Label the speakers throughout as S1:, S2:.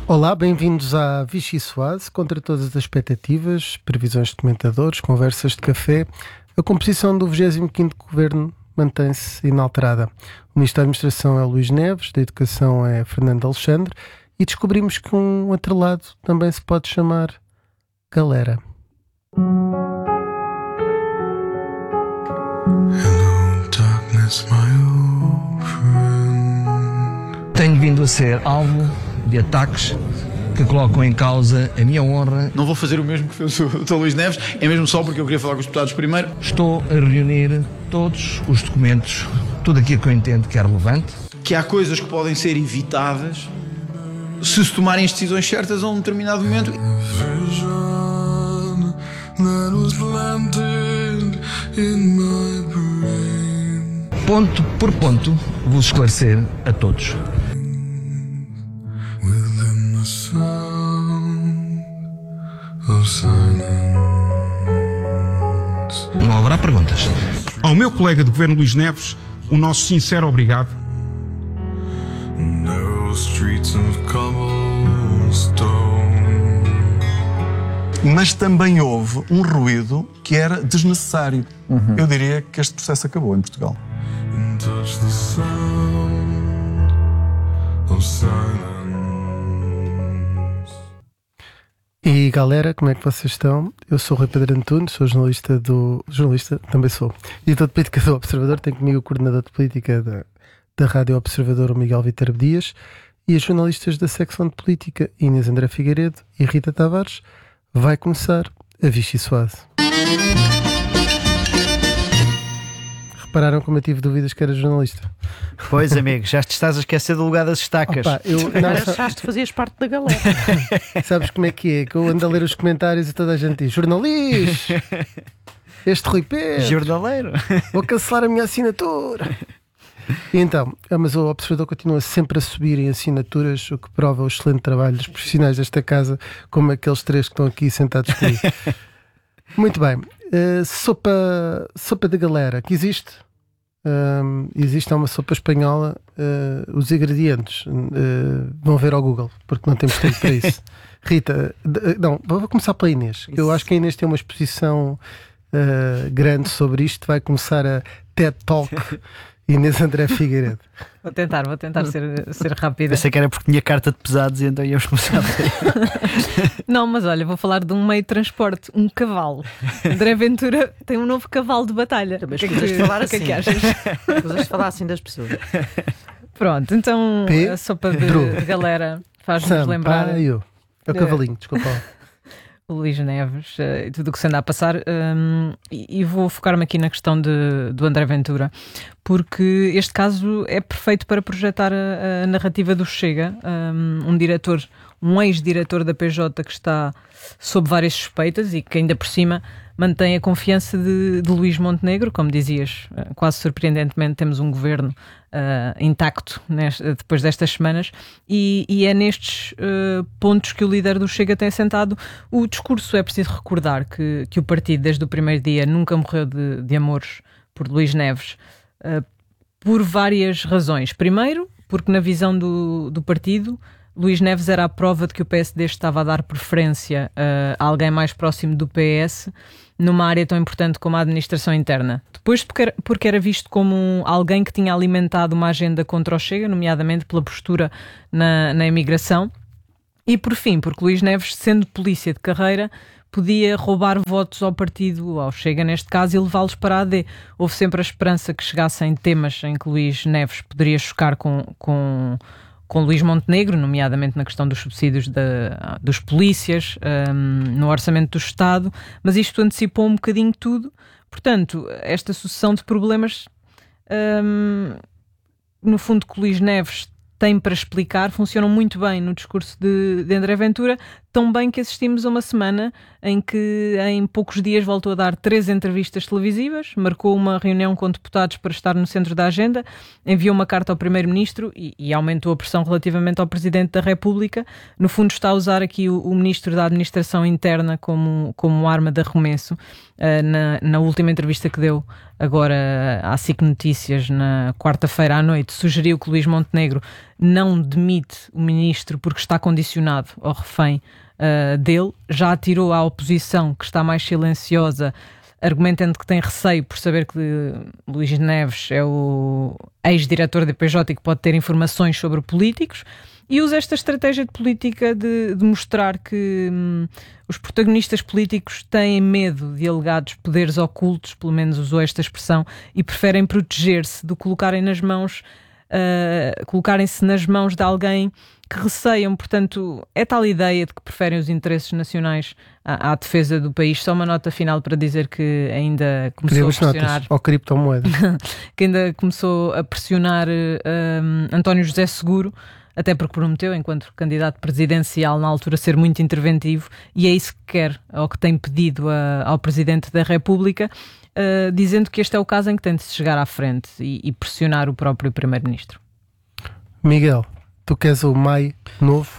S1: Olá, bem-vindos à Vichy Soase, contra todas as expectativas, previsões de comentadores, conversas de café. A composição do 25º Governo mantém-se inalterada. O Ministro da Administração é Luís Neves, da Educação é Fernando Alexandre e descobrimos que um atrelado também se pode chamar Galera.
S2: Hello, darkness, my old friend.
S3: Tenho vindo a ser alvo de ataques que colocam em causa a minha honra.
S4: Não vou fazer o mesmo que fez o Dr. Luís Neves, é mesmo só porque eu queria falar com os deputados primeiro.
S3: Estou a reunir todos os documentos, tudo aquilo que eu entendo que é relevante.
S4: Que há coisas que podem ser evitadas se tomarem as decisões certas a um determinado momento.
S2: Vision that was planted in my brain.
S3: Ponto por ponto, vou esclarecer a todos.
S2: Within the sound of silence.
S3: Não haverá perguntas.
S5: Ao meu colega de governo Luís Neves, o nosso sincero obrigado.
S2: Narrow streets of cobblestone.
S6: Mas também houve um ruído que era desnecessário. Eu diria que este processo acabou em Portugal.
S2: And touch the sound of silence.
S1: E galera, como é que vocês estão? Eu sou o Rui Pedro Antunes, sou jornalista, também sou editor de política do Observador, tenho comigo o coordenador de política da Rádio Observador, o Miguel Viterbo Dias, e as jornalistas da secção de política, Inês André Figueiredo e Rita Tavares. Vai começar a Vichy Soase. Repararam como eu tive dúvidas que era jornalista?
S7: Pois, amigo, já te estás a esquecer do lugar das estacas.
S1: Opa,
S8: Achaste que fazias parte da galera.
S1: Sabes como é? Que eu ando a ler os comentários e toda a gente diz: jornalista, este Rui Pedro,
S7: Jornaleiro.
S1: vou cancelar a minha assinatura. E então, mas o Observador continua sempre a subir em assinaturas, o que prova o excelente trabalho dos profissionais desta casa, como aqueles três que estão aqui sentados comigo. Muito bem. Sopa de galera, que existe? Existe uma sopa espanhola. Os ingredientes vão ver ao Google, porque não temos tempo para isso. Rita, não, vou começar pela Inês. Eu acho que a Inês tem uma exposição grande sobre isto. Vai começar a TED Talk Inês André Figueiredo.
S8: Vou tentar ser rápida.
S7: Pensei que era porque tinha carta de pesados e então íamos começar
S8: Não, mas olha, vou falar de um meio de transporte, um cavalo. André Ventura tem um novo cavalo de batalha.
S9: Também escusas de falar assim.
S8: O que é que achas?
S9: Escusas de falar assim das pessoas.
S8: Pronto, então a sopa de galera faz-nos lembrar
S1: É o cavalinho, desculpa lá.
S8: o Luís Neves e tudo o que se anda a passar, e vou focar-me aqui na questão do André Ventura, porque este caso é perfeito para projetar a narrativa do Chega. Um ex-diretor da PJ que está sob várias suspeitas e que ainda por cima mantém a confiança de Luís Montenegro. Como dizias, quase surpreendentemente temos um governo intacto depois destas semanas, e é nestes pontos que o líder do Chega tem assentado o discurso. É preciso recordar que o partido desde o primeiro dia nunca morreu de amores por Luís Neves, por várias razões. Primeiro, porque na visão do partido Luís Neves era a prova de que o PSD estava a dar preferência a alguém mais próximo do PS numa área tão importante como a administração interna. Depois, porque era visto como alguém que tinha alimentado uma agenda contra o Chega, nomeadamente pela postura na imigração. E por fim, porque Luís Neves, sendo polícia de carreira, podia roubar votos ao partido, ao Chega neste caso, e levá-los para a AD. Houve sempre a esperança que chegassem temas em que Luís Neves poderia chocar com Luís Montenegro, nomeadamente na questão dos subsídios dos polícias, no orçamento do Estado, mas isto antecipou um bocadinho tudo. Portanto, esta sucessão de problemas, no fundo, que Luís Neves tem para explicar, funcionam muito bem no discurso de André Ventura, tão bem que assistimos a uma semana em que em poucos dias voltou a dar 3 entrevistas televisivas, marcou uma reunião com deputados para estar no centro da agenda, enviou uma carta ao Primeiro-Ministro e aumentou a pressão relativamente ao Presidente da República. No fundo está a usar aqui o Ministro da Administração Interna como arma de arremesso. Na última entrevista que deu agora à SIC Notícias na quarta-feira à noite, sugeriu que Luís Montenegro não demite o Ministro porque está condicionado ao refém dele. Já atirou à oposição, que está mais silenciosa, argumentando que tem receio por saber que Luís Neves é o ex-diretor da PJ e que pode ter informações sobre políticos, e usa esta estratégia de política de mostrar que os protagonistas políticos têm medo de alegados poderes ocultos, pelo menos usou esta expressão, e preferem proteger-se do que colocarem-se nas mãos de alguém que receiam. Portanto, é tal ideia de que preferem os interesses nacionais à defesa do país. Só uma nota final para dizer que ainda começou a pressionar
S1: notas, ou criptomoeda.
S8: que ainda começou a pressionar António José Seguro, até porque prometeu, enquanto candidato presidencial na altura, ser muito interventivo, e é isso que quer, ou que tem pedido ao Presidente da República, dizendo que este é o caso em que tem de se chegar à frente e pressionar o próprio Primeiro-Ministro.
S1: Miguel, tu queres o Mai novo?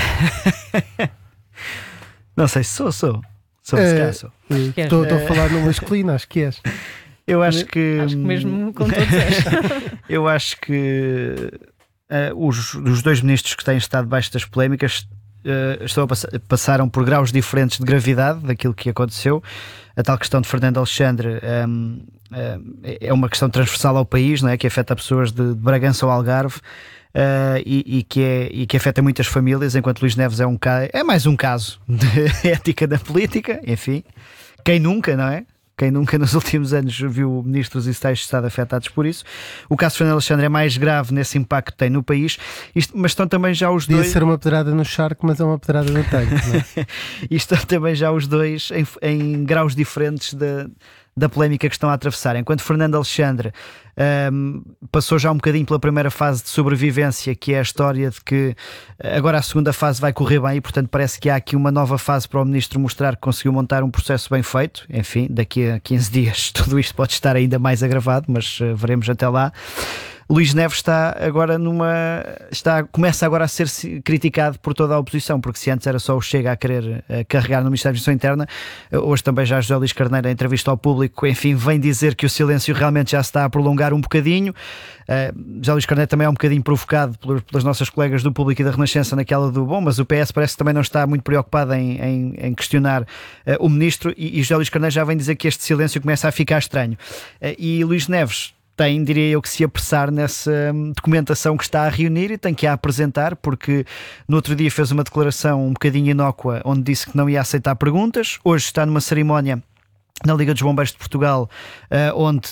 S7: Não sei se sou. Sou.
S1: Estou a falar no masculino, acho que és.
S7: Eu acho que
S8: mesmo com todos estes.
S7: Eu acho que os dois ministros que têm estado debaixo das polémicas passaram por graus diferentes de gravidade daquilo que aconteceu. A tal questão de Fernando Alexandre é uma questão transversal ao país, não é? Que afeta pessoas de Bragança ao Algarve, e que afeta muitas famílias, enquanto Luís Neves é mais um caso de ética da política. Enfim, quem nunca, não é? Quem nunca nos últimos anos viu ministros e secretários de Estado afetados por isso. O caso de Fernando Alexandre é mais grave nesse impacto que tem no país, mas estão também já os dois...
S1: Podia ser uma pedrada no charco, mas é uma pedrada no tanque, não é?
S7: E estão também já os dois em graus diferentes da polémica que estão a atravessar. Enquanto Fernando Alexandre passou já um bocadinho pela primeira fase de sobrevivência, que é a história de que agora a segunda fase vai correr bem, e portanto parece que há aqui uma nova fase para o ministro mostrar que conseguiu montar um processo bem feito. Enfim, daqui a 15 dias tudo isto pode estar ainda mais agravado, mas veremos até lá. Luís Neves está agora começa agora a ser criticado por toda a oposição, porque se antes era só o Chega a querer carregar no Ministério da Administração Interna, hoje também já José Luís Carneiro, em entrevista ao Público, enfim, vem dizer que o silêncio realmente já se está a prolongar um bocadinho. José Luís Carneiro também é um bocadinho provocado pelas nossas colegas do Público e da Renascença naquela do mas o PS parece que também não está muito preocupado em questionar o ministro, e José Luís Carneiro já vem dizer que este silêncio começa a ficar estranho. E Luís Neves tem, diria eu, que se apressar nessa documentação que está a reunir e tem que a apresentar, porque no outro dia fez uma declaração um bocadinho inócua, onde disse que não ia aceitar perguntas. Hoje está numa cerimónia na Liga dos Bombeiros de Portugal, onde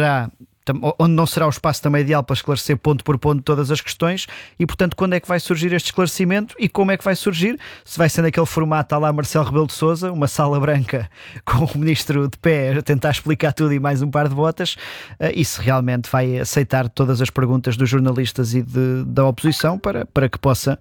S7: não será o espaço também ideal para esclarecer ponto por ponto todas as questões, e portanto quando é que vai surgir este esclarecimento e como é que vai surgir? Se vai ser naquele formato lá Marcelo Rebelo de Sousa, uma sala branca com o ministro de pé a tentar explicar tudo e mais um par de botas, e se realmente vai aceitar todas as perguntas dos jornalistas e da oposição para que possa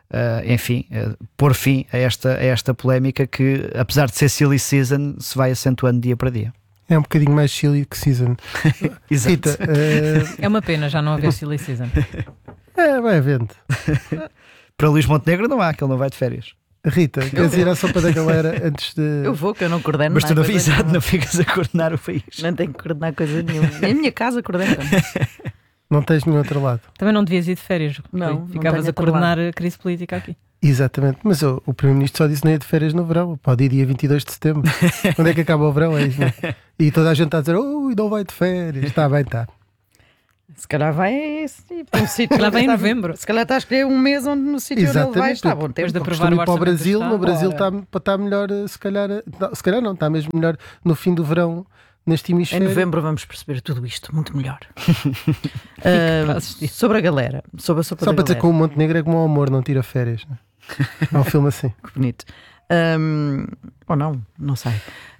S7: pôr fim a esta polémica que, apesar de ser silly season, se vai acentuando dia para dia.
S1: É um bocadinho mais silly que season.
S7: Exato.
S1: Rita,
S8: é uma pena já não haver silly season.
S1: Vai havendo.
S7: Para Luís Montenegro não há, que ele não vai de férias.
S1: Rita, queres ir à sopa da galera antes de...
S9: Eu vou, que eu não coordeno
S7: mas
S9: nada.
S7: Mas tu não ficas a coordenar o país.
S9: Não tenho que coordenar coisa nenhuma. Nem a minha casa coordena.
S1: Não tens nenhum outro lado.
S8: Também não devias ir de férias.
S9: Não,
S8: ficavas a coordenar a crise política aqui.
S1: Exatamente, mas o Primeiro-Ministro só disse que não ia de férias no verão. Pode ir dia 22 de setembro. Quando é que acaba o verão? É isso, não é? E toda a gente está a dizer, não vai de férias. Está bem, está.
S9: Se calhar vai para um sítio. Se calhar vai em novembro. Se calhar está a escolher um mês onde no sítio onde ele vai. Está bom tempo.
S8: De aprovar o
S1: para o Brasil. No Brasil está melhor, se calhar não, está mesmo melhor no fim do verão. Neste hemisfério.
S9: Em novembro vamos perceber tudo isto muito melhor. Sobre a galera. Sobre a sopa
S1: Só
S9: da
S1: para dizer que o Montenegro é como o amor, não tira férias. É um filme assim.
S9: Que bonito. Ou não sei.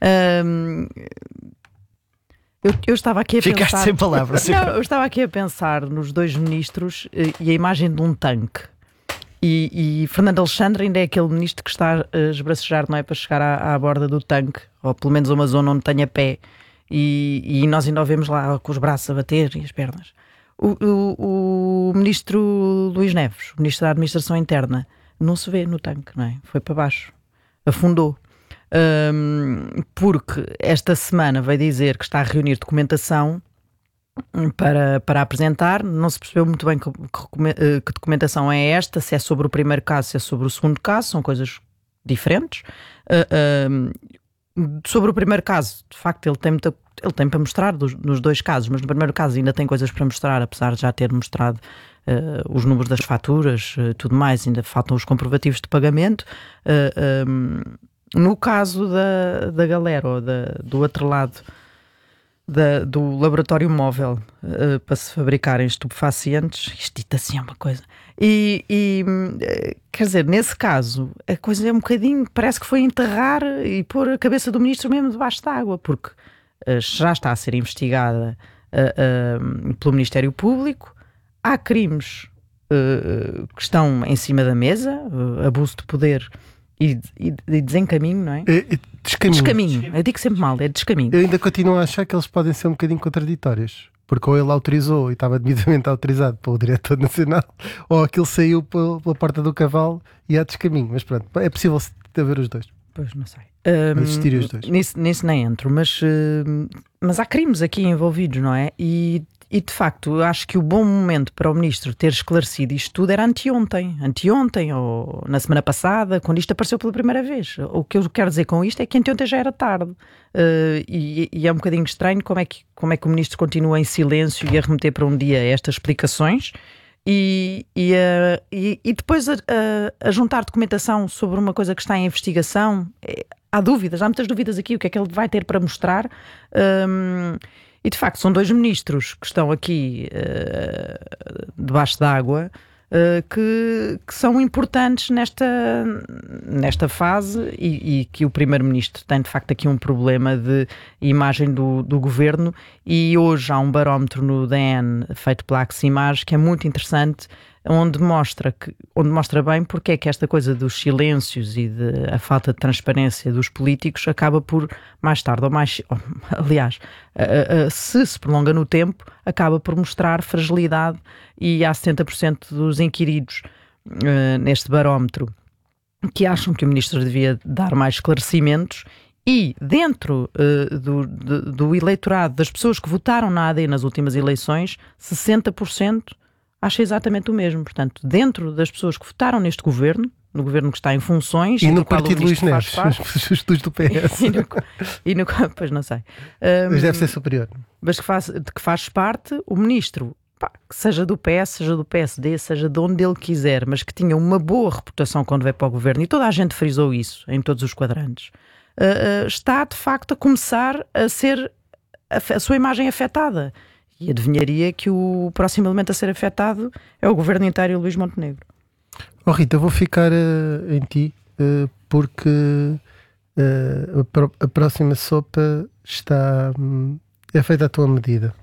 S9: Eu estava aqui a pensar...
S7: Ficaste sem palavras.
S9: Não, eu estava aqui a pensar nos dois ministros e a imagem de um tanque. E Fernando Alexandre ainda é aquele ministro que está a esbracejar, não é, para chegar à borda do tanque, ou pelo menos a uma zona onde tenha pé, e nós ainda o vemos lá com os braços a bater e as pernas. O ministro Luís Neves, o ministro da Administração Interna, não se vê no tanque, não é? Foi para baixo, afundou. Porque esta semana vai dizer que está a reunir documentação para apresentar. Não se percebeu muito bem que documentação é esta, se é sobre o primeiro caso, se é sobre o segundo caso, são coisas diferentes. Sobre o primeiro caso, de facto, ele tem para mostrar nos dois casos, mas no primeiro caso ainda tem coisas para mostrar, apesar de já ter mostrado os números das faturas, tudo mais, ainda faltam os comprovativos de pagamento. No caso da galera, ou do outro lado, do laboratório móvel para se fabricarem estupefacientes, isto assim é uma coisa. Quer dizer, nesse caso, a coisa é um bocadinho, parece que foi enterrar e pôr a cabeça do ministro mesmo debaixo d'água, porque já está a ser investigada pelo Ministério Público, há crimes que estão em cima da mesa, abuso de poder e desencaminho, não é? Descaminho. Eu digo sempre mal, é descaminho.
S1: Eu ainda continuo a achar que eles podem ser um bocadinho contraditórios, porque ou ele autorizou e estava devidamente autorizado pelo Diretor Nacional, ou aquilo saiu pela porta do cavalo e há descaminho. Mas pronto, é possível haver os dois.
S9: Pois, não sei.
S1: Existir os dois.
S9: Nisso nem entro, mas há crimes aqui envolvidos, não é? E de facto, eu acho que o bom momento para o Ministro ter esclarecido isto tudo era anteontem ou na semana passada, quando isto apareceu pela primeira vez. O que eu quero dizer com isto é que anteontem já era tarde. E é um bocadinho estranho como é que o Ministro continua em silêncio e a remeter para um dia estas explicações e depois a juntar documentação sobre uma coisa que está em investigação. Há muitas dúvidas aqui, o que é que ele vai ter para mostrar. E de facto são dois ministros que estão aqui debaixo d'água que são importantes nesta fase e que o primeiro-ministro tem de facto aqui um problema de imagem do governo. E hoje há um barómetro no DN feito pela Aximage que é muito interessante, onde mostra bem porque é que esta coisa dos silêncios e a falta de transparência dos políticos acaba por, mais tarde aliás, se prolonga no tempo, acaba por mostrar fragilidade. E há 70% dos inquiridos neste barómetro que acham que o ministro devia dar mais esclarecimentos. E dentro do eleitorado, das pessoas que votaram na AD nas últimas eleições, 60% acha exatamente o mesmo. Portanto, dentro das pessoas que votaram neste governo, no governo que está em funções...
S1: E no partido Luís Neves, os do PS.
S9: Pois não sei.
S1: Mas deve ser superior.
S9: Mas de que faz parte o ministro, que seja do PS, seja do PSD, seja de onde ele quiser, mas que tinha uma boa reputação quando veio para o governo, e toda a gente frisou isso em todos os quadrantes, está de facto a começar a ser a sua imagem afetada. E adivinharia que o próximo elemento a ser afetado é o governo inteiro e o Luís Montenegro.
S1: Oh Rita, eu vou ficar em ti porque a próxima sopa é feita à tua medida.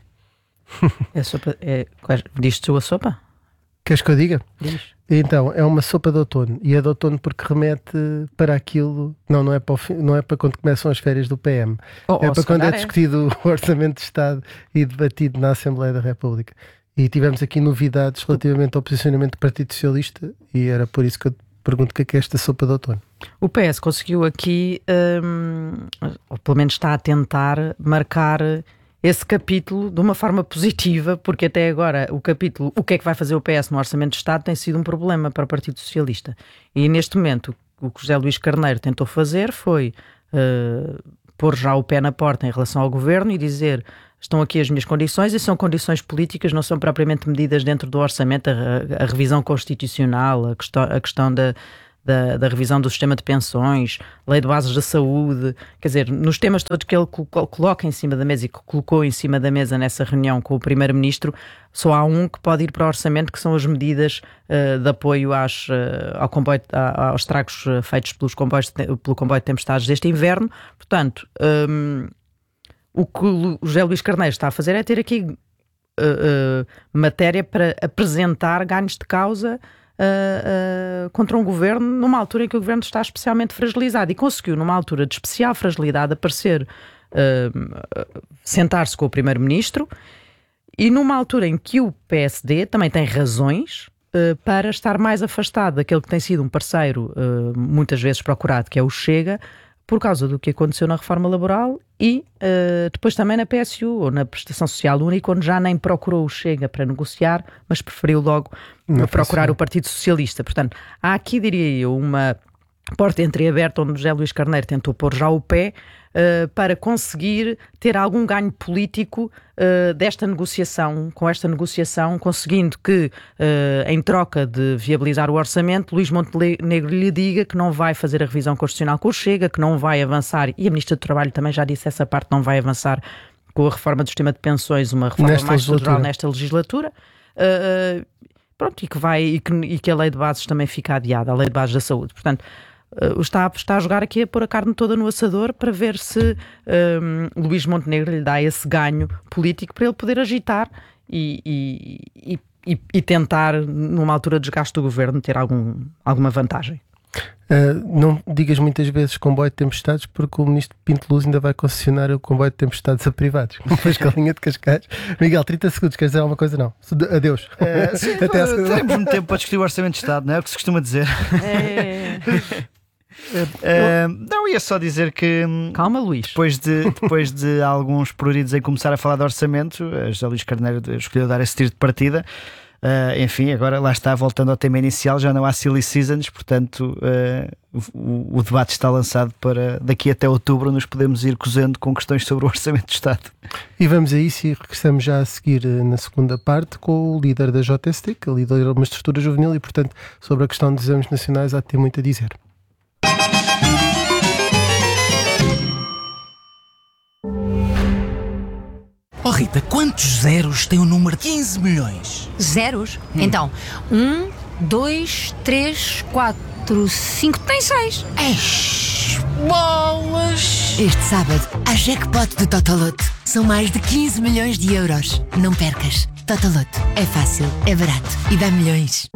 S9: Diz-te a sopa?
S1: Queres que eu diga?
S9: Diz.
S1: Então, é uma sopa de outono. E é de outono porque remete para aquilo... Não é para quando começam as férias do PM. É para quando é discutido o Orçamento de Estado e debatido na Assembleia da República. E tivemos aqui novidades relativamente ao posicionamento do Partido Socialista e era por isso que eu te pergunto o que é esta sopa de outono.
S9: O PS conseguiu aqui, ou pelo menos está a tentar marcar esse capítulo de uma forma positiva, porque até agora o capítulo o que é que vai fazer o PS no Orçamento de Estado tem sido um problema para o Partido Socialista. E neste momento o que José Luís Carneiro tentou fazer foi pôr já o pé na porta em relação ao governo e dizer: estão aqui as minhas condições, e são condições políticas, não são propriamente medidas dentro do orçamento, a revisão constitucional, a questão da revisão do sistema de pensões, lei de bases da saúde, quer dizer, nos temas todos que ele coloca em cima da mesa e que colocou em cima da mesa nessa reunião com o Primeiro-Ministro, só há um que pode ir para o orçamento, que são as medidas de apoio aos estragos feitos pelo comboio de tempestades deste inverno. Portanto, o que o José Luís Carneiro está a fazer é ter aqui matéria para apresentar ganhos de causa contra um governo numa altura em que o governo está especialmente fragilizado, e conseguiu, numa altura de especial fragilidade, sentar-se com o primeiro-ministro, e numa altura em que o PSD também tem razões para estar mais afastado daquele que tem sido um parceiro muitas vezes procurado, que é o Chega, por causa do que aconteceu na reforma laboral e depois também na PSU, ou na Prestação Social Única, onde já nem procurou o Chega para negociar, mas preferiu logo procurar o Partido Socialista. Portanto, há aqui, diria eu, uma porta entreaberta onde José Luís Carneiro tentou pôr já o pé para conseguir ter algum ganho político desta negociação, com esta negociação, conseguindo que, em troca de viabilizar o orçamento, Luís Montenegro lhe diga que não vai fazer a revisão constitucional com o Chega, que não vai avançar, e a Ministra do Trabalho também já disse essa parte, não vai avançar com a reforma do sistema de pensões, uma reforma mais estrutural nesta legislatura. Pronto, e que a lei de bases também fica adiada, a lei de bases da saúde. Portanto, está a jogar aqui a pôr a carne toda no assador para ver se Luís Montenegro lhe dá esse ganho político para ele poder agitar e tentar, numa altura de desgaste do governo, ter alguma vantagem.
S1: Não digas muitas vezes comboio de tempestades, porque o ministro Pinto Luz ainda vai concessionar o comboio de tempestades a privados. Depois com a linha de Cascais. Miguel, 30 segundos, queres dizer alguma coisa? Não. Adeus.
S7: Sim, até teremos muito tempo para discutir o Orçamento de Estado, não é o que se costuma dizer. Não, ia só dizer que
S9: calma, Luís.
S7: Depois de alguns pruridos em começar a falar de orçamento, José Luís Carneiro escolheu dar esse tiro de partida. Enfim, agora lá está, voltando ao tema inicial, já não há silly seasons, portanto o debate está lançado para daqui até outubro nos podemos ir cozendo com questões sobre o Orçamento de Estado.
S1: E vamos a isso, e regressamos já a seguir na segunda parte com o líder da JST, que lidera uma estrutura juvenil e, portanto, sobre a questão dos exames nacionais há de ter muito a dizer.
S10: Oh Rita, quantos zeros tem o número 15 milhões?
S11: Zeros? Então, 1, 2, 3, 4, 5, tem 6.
S10: Eish, bolas!
S11: Este sábado, a jackpot do Totoloto. São mais de 15 milhões de euros. Não percas. Totoloto. É fácil, é barato e dá milhões.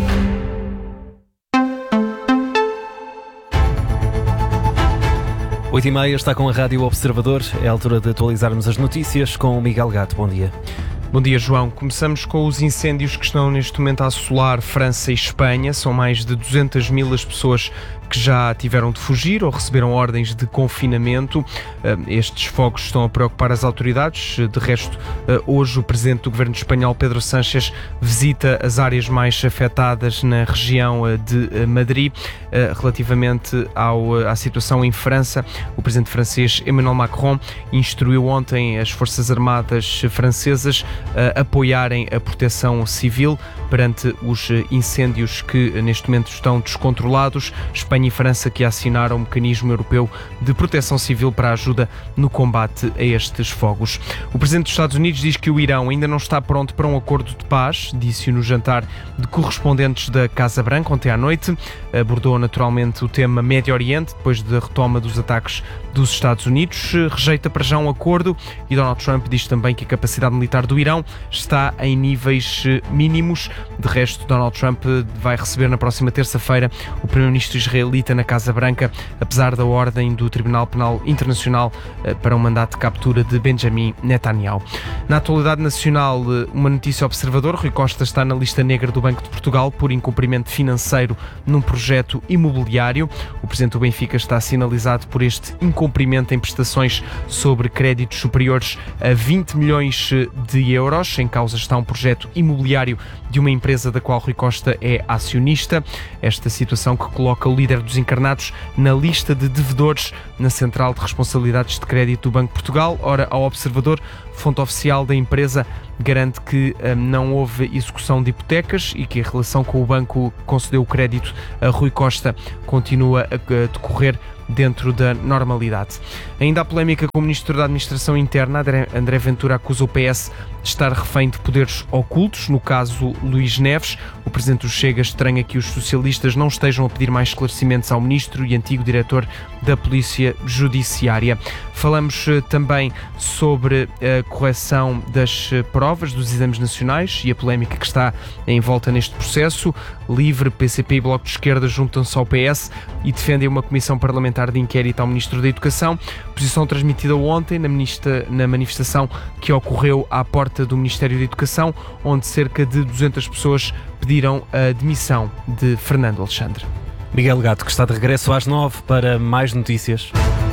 S12: Oito e meia, está com a Rádio Observador. É a altura de atualizarmos as notícias com o Miguel Gato. Bom dia.
S13: Bom dia, João. Começamos com os incêndios que estão neste momento a assolar França e Espanha. São mais de 200 mil as pessoas que já tiveram de fugir ou receberam ordens de confinamento. Estes fogos estão a preocupar as autoridades. De resto, hoje o presidente do governo espanhol, Pedro Sánchez, visita as áreas mais afetadas na região de Madrid. Relativamente à situação em França, o presidente francês Emmanuel Macron instruiu ontem as Forças Armadas francesas a apoiarem a proteção civil perante os incêndios que neste momento estão descontrolados. Espanha e França que assinaram um mecanismo europeu de proteção civil para a ajuda no combate a estes fogos. O presidente dos Estados Unidos diz que o Irão ainda não está pronto para um acordo de paz, disse-o no jantar de correspondentes da Casa Branca ontem à noite. Abordou naturalmente o tema Médio Oriente, depois da retoma dos ataques dos Estados Unidos. Rejeita para já um acordo e Donald Trump diz também que a capacidade militar do Irão está em níveis mínimos. De resto, Donald Trump vai receber na próxima terça-feira o primeiro-ministro israelita na Casa Branca, apesar da ordem do Tribunal Penal Internacional para um mandato de captura de Benjamin Netanyahu. Na atualidade nacional, uma notícia observador: Rui Costa está na lista negra do Banco de Portugal por incumprimento financeiro num projeto imobiliário. O presidente do Benfica está sinalizado por este incumprimento em prestações sobre créditos superiores a 20 milhões de euros. Em causa está um projeto imobiliário de uma empresa da qual Rui Costa é acionista. Esta situação que coloca o líder dos encarnados na lista de devedores na Central de Responsabilidades de Crédito do Banco de Portugal. Ora, ao Observador, fonte oficial da empresa garante que não houve execução de hipotecas e que a relação com o banco que concedeu o crédito a Rui Costa continua a decorrer dentro da normalidade. Ainda há polémica com o Ministro da Administração Interna. André Ventura acusa o PS de estar refém de poderes ocultos, no caso Luís Neves. O O presidente do Chega estranha que os socialistas não estejam a pedir mais esclarecimentos ao ministro e antigo diretor da Polícia Judiciária. Falamos também sobre a correção das provas dos exames nacionais e a polémica que está em volta neste processo. LIVRE, PCP e Bloco de Esquerda juntam-se ao PS e defendem uma comissão parlamentar de inquérito ao Ministro da Educação. Posição transmitida ontem na manifestação que ocorreu à porta do Ministério da Educação, onde cerca de 200 pessoas pediram a demissão de Fernando Alexandre.
S12: Miguel Gato, que está de regresso às 9 para mais notícias.